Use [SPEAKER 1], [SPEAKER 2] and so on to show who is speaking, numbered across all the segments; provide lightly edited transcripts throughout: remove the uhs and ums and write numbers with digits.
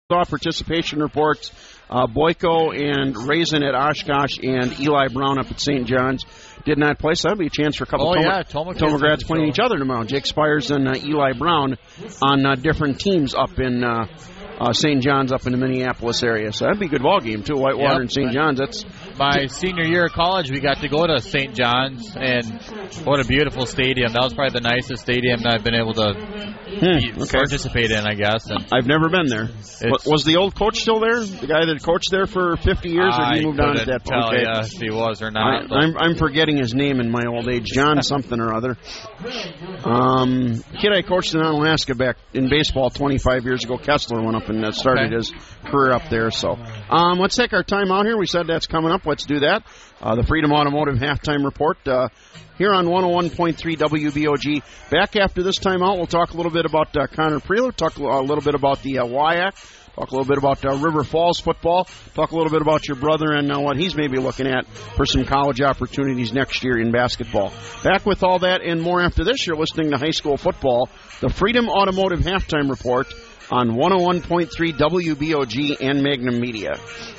[SPEAKER 1] Participation reports, Boyko and Raisin at Oshkosh and Eli Brown up at St. John's did not play, so that'll be a chance for a couple Tomagrads playing each other tomorrow. Jake Spires and Eli Brown on different teams up in St. John's up in the Minneapolis area. So that'd be a good ball game, too, Whitewater and St. John's. That's
[SPEAKER 2] my senior year of college, we got to go to St. John's, and what a beautiful stadium. That was probably the nicest stadium that I've been able to participate in, I guess. And
[SPEAKER 1] I've never been there. Was the old coach still there? The guy that coached there for 50 years, or he moved on at that point?
[SPEAKER 2] I couldn't tell if he was or not.
[SPEAKER 1] I'm forgetting his name in my old age. John something or other. Kid I coached in Alaska back in baseball 25 years ago, Kessler, went up and started his career up there. So let's take our time out here. We said that's coming up. Let's do that. The Freedom Automotive Halftime Report here on 101.3 WBOG. Back after this time out, we'll talk a little bit about Connor Preeler, talk a little bit about the WIAC, talk a little bit about River Falls football, talk a little bit about your brother and what he's maybe looking at for some college opportunities next year in basketball. Back with all that and more after this. You're listening to high school football, the Freedom Automotive Halftime Report on 101.3 WBOG and Magnum Media.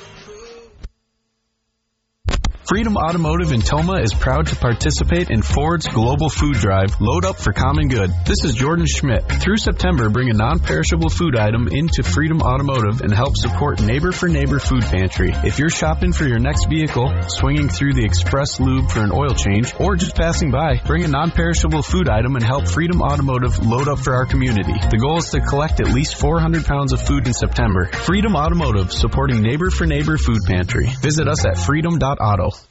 [SPEAKER 3] Freedom Automotive in Toma is proud to participate in Ford's Global Food Drive, Load Up for Common Good. This is Jordan Schmidt. Through September, bring a non-perishable food item into Freedom Automotive and help support Neighbor for Neighbor Food Pantry. If you're shopping for your next vehicle, swinging through the Express Lube for an oil change, or just passing by, bring a non-perishable food item and help Freedom Automotive load up for our community. The goal is to collect at least 400 pounds of food in September. Freedom Automotive, supporting Neighbor for Neighbor Food Pantry. Visit us at freedom.auto.